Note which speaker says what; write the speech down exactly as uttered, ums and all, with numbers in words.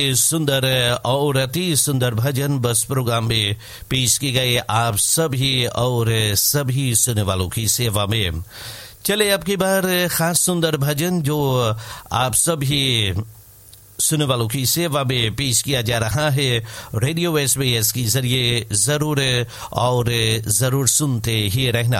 Speaker 1: सुंदर और अति सुंदर भजन बस प्रोग्राम में पेश किए गए आप सभी और सभी सुनने वालों की सेवा में। चले अब की बार खास सुंदर भजन जो आप सभी सुनने वालों की सेवा में पेश किया जा रहा है रेडियो एसबीएस के जरिए, जरूर और जरूर सुनते ही रहना।